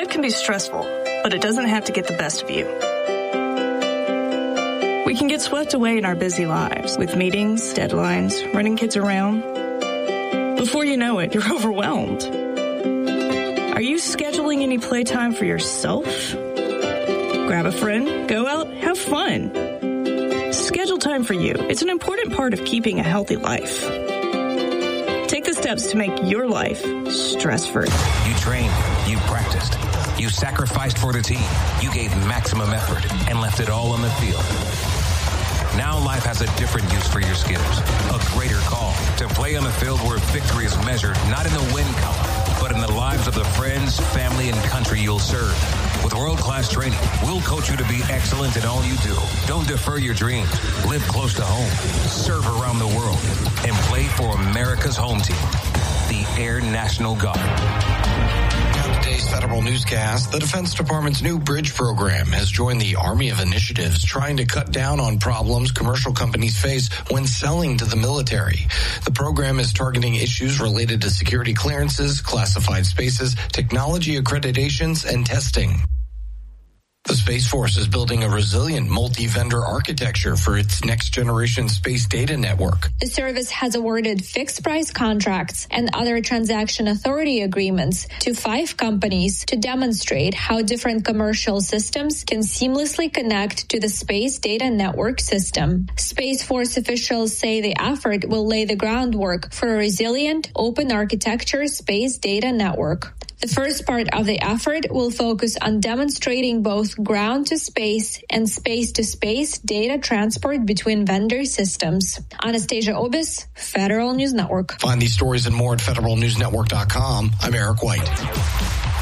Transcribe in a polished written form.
Life can be stressful, but it doesn't have to get the best of you. We can get swept away in our busy lives with meetings, deadlines, running kids around. Before you know it, you're overwhelmed. Are you scheduling any playtime for yourself? Grab a friend, go out, have fun. Schedule time for you. It's an important part of keeping a healthy life. Take the steps to make your life stress-free. You trained, you practiced, you sacrificed for the team, you gave maximum effort and left it all on the field. Now life has a different use for your skills, a greater call to play on the field where victory is measured not in the win column, but in the lives of the friends, family, and country you'll serve. With world-class training, we'll coach you to be excellent in all you do. Don't defer your dreams. Live close to home. Serve around the world. And play for America's home team, the Air National Guard. On today's Federal Newscast, the Defense Department's new bridge program has joined the Army of Initiatives trying to cut down on problems commercial companies face when selling to the military. The program is targeting issues related to security clearances, classified spaces, technology accreditations, and testing. The Space Force is building a resilient multi-vendor architecture for its next-generation space data network. The service has awarded fixed-price contracts and other transaction authority agreements to 5 companies to demonstrate how different commercial systems can seamlessly connect to the space data network system. Space Force officials say the effort will lay the groundwork for a resilient, open architecture space data network. The first part of the effort will focus on demonstrating both ground-to-space and space-to-space data transport between vendor systems. Anastasia Obis, Federal News Network. Find these stories and more at federalnewsnetwork.com. I'm Eric White.